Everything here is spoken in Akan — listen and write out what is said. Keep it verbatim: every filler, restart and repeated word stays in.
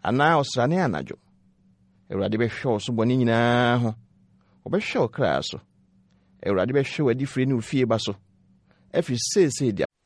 anaa ɔsrane anadwo. Awurade bɛhwɛ wo so bɔne nyinaa ho. Ɔbɛhwɛ wo kra so. Awurade bɛhwɛ w'adifire ne wo fie ba so. Ɛfiri seesei dia